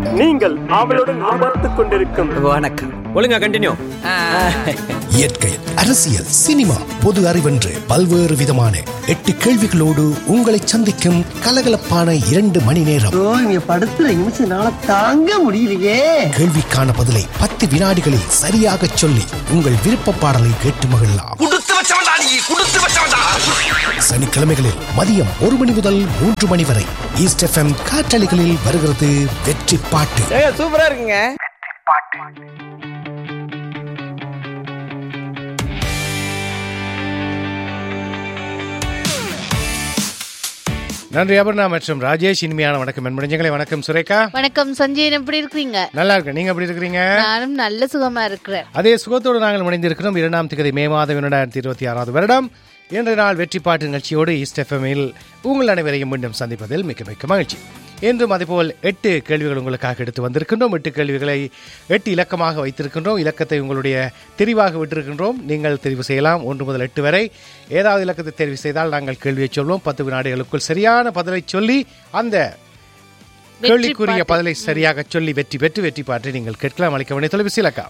நீங்கள் அவளுடன் பார்த்துக் கொண்டிருக்கும் வணக்கம். ஒழுங்கா கண்டினியூ. இயற்கை, அரசியல், சினிமா, பொது அறிவென்று பல்வேறு விதமான 8 கேள்விகளோடு உங்களை சந்திக்கும் கலகலப்பான 2 மணி நேரம். படத்துல நிமிஷம் தாங்க முடியலையே. கேள்விக்கான பதிலை 10 வினாடிகளில் சரியாக சொல்லி உங்கள் விருப்ப பாடலை கேட்டு மகிழலாம். சனிக்கிழமைகளில் மதியம் 1 மணி முதல் 3 மணி வரை ஈஸ்ட் எஃப்எம் காற்றலைகளில் வருகிறது வெற்றி பாட்டு. சூப்பரா இருக்குங்க. நன்றி அபர்ணா மற்றும் ராஜேஷ். இனிமையான வணக்கம் நண்பர்களே. வணக்கம் சுரேகா. வணக்கம் சஞ்சய், எப்படி இருக்கீங்க? நல்லா இருக்கு. நீங்க எப்படி இருக்கிறீங்க? நானும் நல்ல சுகமா இருக்கிறேன். அதே சுகத்தோடு நாங்கள் இணைந்திருக்கிறோம். 2ஆம் தேதி மே மாதம் 2026 வருடம். இன்றைய நாள் வெற்றி பாட்டு நிகழ்ச்சியோடு ஈஸ்ட் எஃப்எம்மில் உங்கள் அனைவரையும் மீண்டும் சந்திப்பதில் மிக்க மிக்க மகிழ்ச்சி. என்றும் அதேபோல் 8 கேள்விகள் உங்களுக்காக எடுத்து வந்திருக்கின்றோம். 8 கேள்விகளை 8 இலக்கமாக வைத்திருக்கின்றோம். இலக்கத்தை உங்களுடைய தெரிவாக விட்டிருக்கின்றோம். நீங்கள் தெரிவு செய்யலாம் 1 முதல் 8 வரை. ஏதாவது இலக்கத்தை தெரிவு செய்தால் நாங்கள் கேள்வியை சொல்வோம். 10 வினாடிகளுக்குள் சரியான பதிலை சொல்லி அந்த கேள்விக்குரிய பதிலை சரியாக சொல்லி வெற்றி பெற்று வெற்றி பாட்டை நீங்கள் கேட்கலாம். அளிக்க வேண்டிய தொலைபேசி இலக்கம்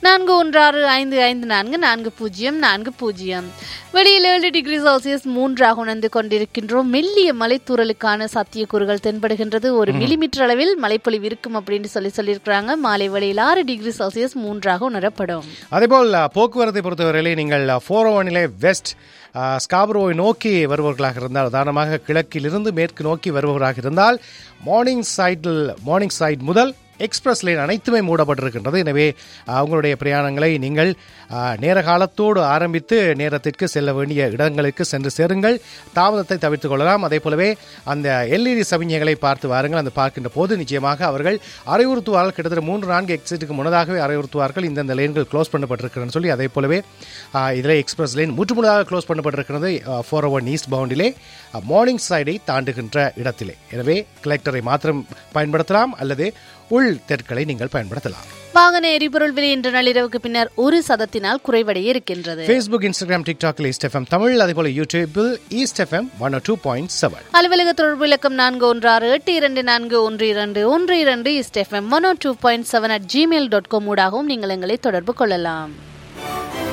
4165544040. வெளியில் 7 டிகிரி செல்சியஸ் 3 உணர்ந்து கொண்டிருக்கின்றோம். மெல்லிய மலைத்தூறலுக்கான சாத்தியக்கூறுகள் தென்படுகின்றது. 1 மில்லிமீட்டர் அளவில் மழைப்பொழிவு இருக்கும் அப்படின்னு சொல்லியிருக்கிறாங்க. மாலை வேளையில் 6 டிகிரி செல்சியஸ் 3 உணரப்படும். அதேபோல் போக்குவரத்தை பொறுத்தவரையிலே நீங்கள் 401 வெஸ்ட் ஸ்காபரோவை நோக்கி வருபவர்களாக இருந்தால், உதாரணமாக கிழக்கிலிருந்து மேற்கு நோக்கி வருபவராக இருந்தால் மார்னிங் சைட் முதல் எக்ஸ்பிரஸ் லைன் அனைத்துமே மூடப்பட்டிருக்கின்றது. எனவே உங்களுடைய பிரயாணங்களை நீங்கள் நேர காலத்தோடு ஆரம்பித்து நேரத்திற்கு செல்ல வேண்டிய இடங்களுக்கு சென்று சேருங்கள். தாமதத்தை தவிர்த்து கொள்ளலாம். அதே போலவே அந்த எல்இடி சமிஞ்சைகளை பார்த்து வாருங்கள். அந்த பார்க்கின்ற போது நிச்சயமாக அவர்கள் அறிவுறுத்துவார்கள். கிட்டத்தட்ட 3-4 எக்ஸிட்டுக்கு முன்னதாகவே அறிவுறுத்துவார்கள் இந்தந்த லைன்கள் க்ளோஸ் பண்ணப்பட்டிருக்கிறன்னு சொல்லி. அதே போலவே இதில் எக்ஸ்பிரஸ் லைன் முற்றுமுழுதாக க்ளோஸ் பண்ணப்பட்டிருக்கிறது 401 ஈஸ்ட் பவுண்டிலே மார்னிங் சைடை தாண்டுகின்ற இடத்திலே. எனவே கலெக்டரை மாத்திரம் பயன்படுத்தலாம் அல்லது உள் தெற்களை நீங்கள் பயன்படுத்தலாம். வாகன எரிபொருள் விலை இன்று நள்ளிரவுக்கு பின்னர் 1% குறைவடைய இருக்கின்றது. Facebook, Instagram, TikTok east FM Tamil, அதேபோல யூடியூபில் ஈஸ்ட் எஃப்எம் 102.7. அலுவலக தொடர்பு இலக்கம் 4168241212 ஈஸ்ட் எஃப்எம் 102.7 @gmail.com ஊடாகவும் நீங்கள் எங்களை தொடர்பு கொள்ளலாம்.